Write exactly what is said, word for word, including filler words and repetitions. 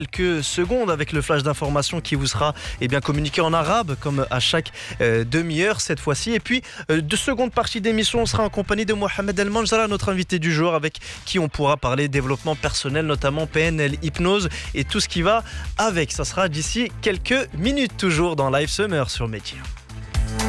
Quelques secondes avec le flash d'information qui vous sera eh bien, communiqué en arabe comme à chaque euh, demi-heure cette fois-ci. Et puis, euh, de seconde partie d'émission, on sera en compagnie de Mohamed El Manjara, notre invité du jour, avec qui on pourra parler développement personnel, notamment P N L, hypnose et tout ce qui va avec. Ça sera d'ici quelques minutes, toujours dans Live Summer sur Média.